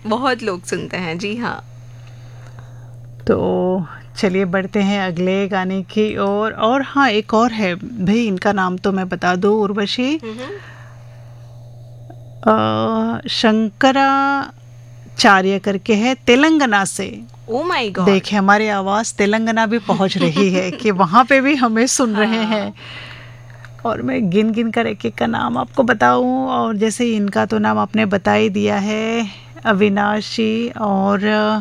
बहुत लोग सुनते हैं, जी हाँ। तो चलिए बढ़ते हैं अगले गाने की ओर। और हाँ, एक और है भाई, इनका नाम तो मैं बता दूं, उर्वशी, शंकराचार्य करके है, तेलंगाना से। Oh my God. देखिए हमारी आवाज़ तेलंगाना भी पहुंच रही है कि वहाँ पे भी हमें सुन रहे हैं। और मैं गिन गिन कर एक एक का नाम आपको बताऊं। और जैसे इनका तो नाम आपने बता ही दिया है, अविनाशी। और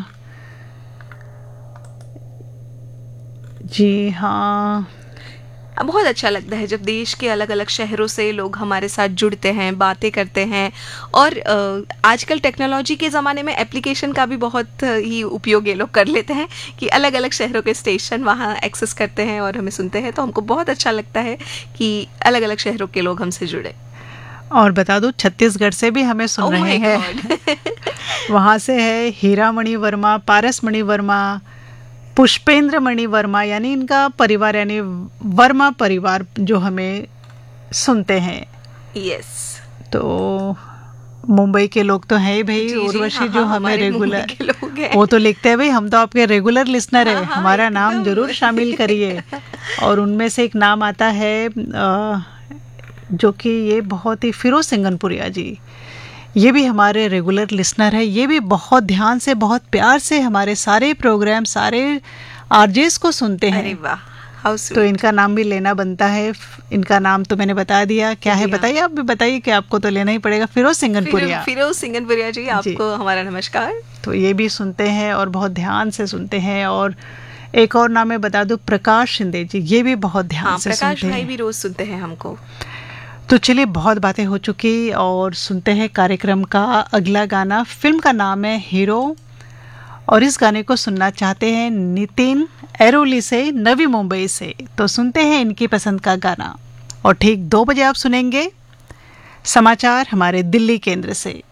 जी हाँ, बहुत अच्छा लगता है जब देश के अलग अलग शहरों से लोग हमारे साथ जुड़ते हैं, बातें करते हैं। और आजकल टेक्नोलॉजी के ज़माने में एप्लीकेशन का भी बहुत ही उपयोग ये लोग कर लेते हैं कि अलग अलग शहरों के स्टेशन वहाँ एक्सेस करते हैं और हमें सुनते हैं। तो हमको बहुत अच्छा लगता है कि अलग अलग शहरों के लोग हमसे जुड़े। और बता दूं, छत्तीसगढ़ से भी हमें सुन रहे हैं। वहाँ से है हीरामणि वर्मा, पारसमणि वर्मा, पुष्पेंद्र मणि वर्मा, यानी इनका परिवार यानी वर्मा परिवार जो हमें सुनते हैं। यस। तो मुंबई के लोग तो हैं ही भाई, उर्वशी जो हमें रेगुलर, वो तो लिखते हैं भाई हम तो आपके रेगुलर लिसनर है, हमारा नाम जरूर शामिल करिए। और उनमें से एक नाम आता है जो कि ये बहुत ही फिरोज सिंगनपुरिया जी, ये भी हमारे रेगुलर लिसनर है। ये भी बहुत ध्यान से, बहुत प्यार से हमारे सारे प्रोग्राम, सारे आरजेस को सुनते हैं। अरे वाह, हाउ स्वीट। तो इनका नाम भी लेना बनता है। इनका नाम तो मैंने बता दिया, क्या है बताइए, आप भी बताइए कि आपको तो लेना ही पड़ेगा। फिरोज सिंगनपुरिया। फिरोज सिंगनपुरिया जी, आपको हमारा नमस्कार। तो ये भी सुनते हैं और बहुत ध्यान से सुनते हैं। और एक और नाम मैं बता दूं, प्रकाश शिंदे जी, ये भी बहुत ध्यान से सुनते हैं। प्रकाश भाई भी रोज सुनते हैं हमको। तो चलिए, बहुत बातें हो चुकी और सुनते हैं कार्यक्रम का अगला गाना। फिल्म का नाम है हीरो और इस गाने को सुनना चाहते हैं नितिन एरोली से, नवी मुंबई से। तो सुनते हैं इनकी पसंद का गाना और ठीक 2 बजे आप सुनेंगे समाचार हमारे दिल्ली केंद्र से।